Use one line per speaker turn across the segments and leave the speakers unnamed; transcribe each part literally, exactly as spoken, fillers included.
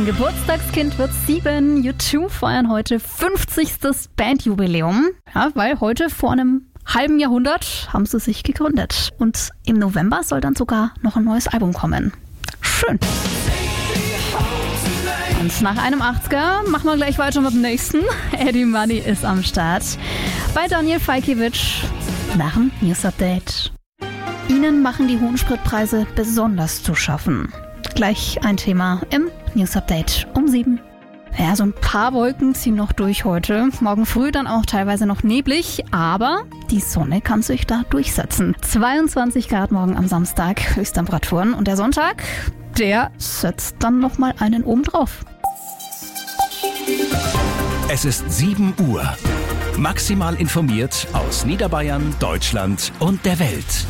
Ein Geburtstagskind wird sieben. U zwei feiern heute fünfzigstes Bandjubiläum. Ja, weil heute vor einem halben Jahrhundert haben sie sich gegründet. Und im November soll dann sogar noch ein neues Album kommen. Schön. Und nach einem achtziger machen wir gleich weiter mit dem nächsten. Eddie Money ist am Start. Bei Daniel Falkiewicz nach dem News Update. Ihnen machen die hohen Spritpreise besonders zu schaffen. Gleich ein Thema im News Update um sieben. Ja, so ein paar Wolken ziehen noch durch heute. Morgen früh dann auch teilweise noch neblig, aber die Sonne kann sich da durchsetzen. zweiundzwanzig Grad morgen am Samstag, Höchsttemperaturen. Und der Sonntag, der setzt dann nochmal einen oben drauf.
Es ist sieben Uhr. Maximal informiert aus Niederbayern, Deutschland und der Welt.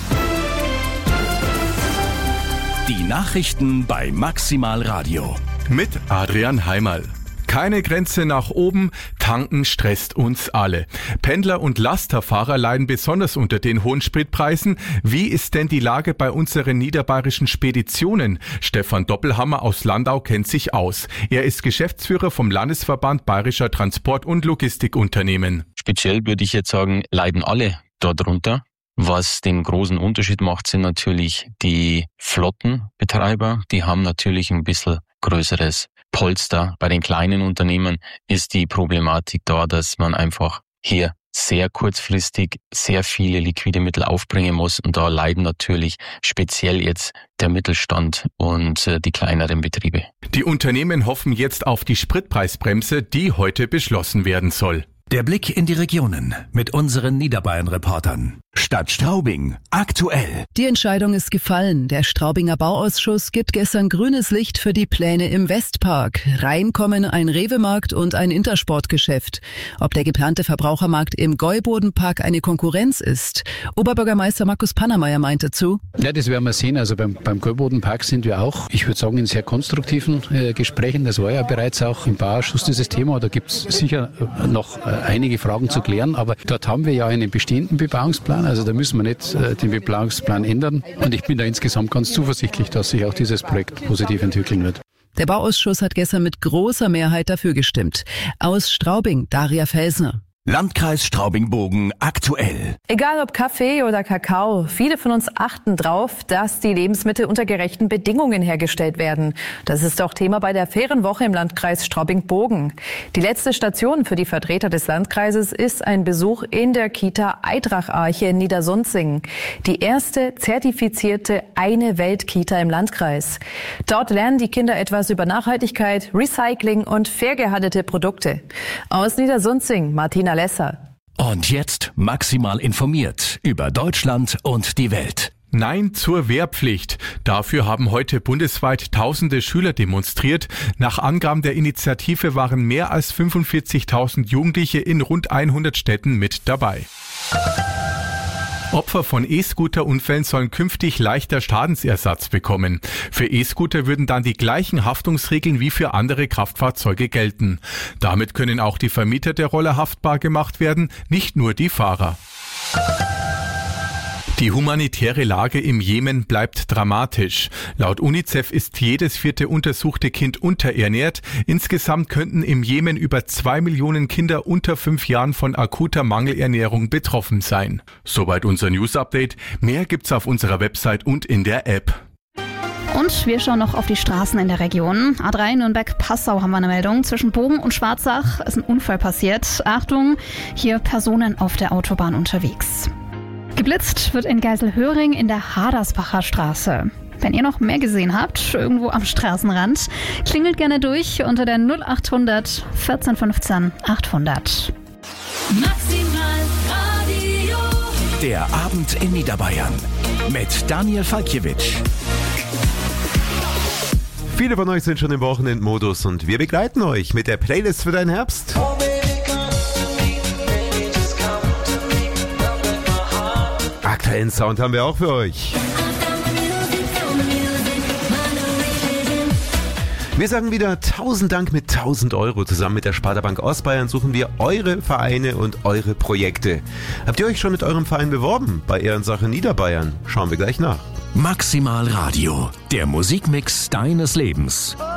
Die Nachrichten bei Maximal Radio.
Mit Adrian Heimerl. Keine Grenze nach oben, tanken stresst uns alle. Pendler und Lasterfahrer leiden besonders unter den hohen Spritpreisen. Wie ist denn die Lage bei unseren niederbayerischen Speditionen? Stefan Doppelhammer aus Landau kennt sich aus. Er ist Geschäftsführer vom Landesverband Bayerischer Transport- und Logistikunternehmen.
Speziell würde ich jetzt sagen, leiden alle darunter. Was den großen Unterschied macht, sind natürlich die Flottenbetreiber. Die haben natürlich ein bisschen größeres Polster. Bei den kleinen Unternehmen ist die Problematik da, dass man einfach hier sehr kurzfristig sehr viele liquide Mittel aufbringen muss. Und da leiden natürlich speziell jetzt der Mittelstand und die kleineren Betriebe.
Die Unternehmen hoffen jetzt auf die Spritpreisbremse, die heute beschlossen werden soll.
Der Blick in die Regionen mit unseren Niederbayern-Reportern. Stadt Straubing, aktuell.
Die Entscheidung ist gefallen. Der Straubinger Bauausschuss gibt gestern grünes Licht für die Pläne im Westpark. Reinkommen ein Rewe-Markt und ein Intersportgeschäft. Ob der geplante Verbrauchermarkt im Gäubodenpark eine Konkurrenz ist? Oberbürgermeister Markus Pannermeier meint dazu:
Ja, das werden wir sehen. Also beim, beim Gäubodenpark sind wir auch, ich würde sagen, in sehr konstruktiven äh, Gesprächen. Das war ja bereits auch im Bauausschuss dieses Thema. Da gibt es sicher noch äh, einige Fragen zu klären. Aber dort haben wir ja einen bestehenden Bebauungsplan. Also da müssen wir nicht äh, den Bebauungsplan ändern. Und ich bin da insgesamt ganz zuversichtlich, dass sich auch dieses Projekt positiv entwickeln wird.
Der Bauausschuss hat gestern mit großer Mehrheit dafür gestimmt. Aus Straubing, Daria Felsner.
Landkreis Straubing-Bogen aktuell.
Egal ob Kaffee oder Kakao, viele von uns achten drauf, dass die Lebensmittel unter gerechten Bedingungen hergestellt werden. Das ist auch Thema bei der Fairen Woche im Landkreis Straubing-Bogen. Die letzte Station für die Vertreter des Landkreises ist ein Besuch in der Kita Eidrach-Arche in Niedersunzing. Die erste zertifizierte Eine-Welt-Kita im Landkreis. Dort lernen die Kinder etwas über Nachhaltigkeit, Recycling und fair gehandelte Produkte. Aus Niedersunzing, Martina Lesser.
Und jetzt maximal informiert über Deutschland und die Welt.
Nein zur Wehrpflicht. Dafür haben heute bundesweit tausende Schüler demonstriert. Nach Angaben der Initiative waren mehr als fünfundvierzigtausend Jugendliche in rund hundert Städten mit dabei. Opfer von E-Scooter-Unfällen sollen künftig leichter Schadensersatz bekommen. Für E-Scooter würden dann die gleichen Haftungsregeln wie für andere Kraftfahrzeuge gelten. Damit können auch die Vermieter der Roller haftbar gemacht werden, nicht nur die Fahrer. Die humanitäre Lage im Jemen bleibt dramatisch. Laut UNICEF ist jedes vierte untersuchte Kind unterernährt. Insgesamt könnten im Jemen über zwei Millionen Kinder unter fünf Jahren von akuter Mangelernährung betroffen sein. Soweit unser News-Update. Mehr gibt's auf unserer Website und in der App.
Und wir schauen noch auf die Straßen in der Region. A drei Nürnberg-Passau haben wir eine Meldung. Zwischen Bogen und Schwarzach ist ein Unfall passiert. Achtung, hier Personen auf der Autobahn unterwegs. Geblitzt wird in Geiselhöring in der Hadersbacher Straße. Wenn ihr noch mehr gesehen habt, irgendwo am Straßenrand, klingelt gerne durch unter der null achthundert vierzehn fünfzehn achthundert.
Maximal Radio.
Der Abend in Niederbayern mit Daniel Falkiewicz.
Viele von euch sind schon im Wochenendmodus und wir begleiten euch mit der Playlist für deinen Herbst. Aktuellen Sound haben wir auch für euch. Wir sagen wieder tausend Dank mit tausend Euro. Zusammen mit der Sparda-Bank Ostbayern suchen wir eure Vereine und eure Projekte. Habt ihr euch schon mit eurem Verein beworben? Bei Ehrensache Niederbayern. Schauen wir gleich nach.
Maximal Radio, der Musikmix deines Lebens.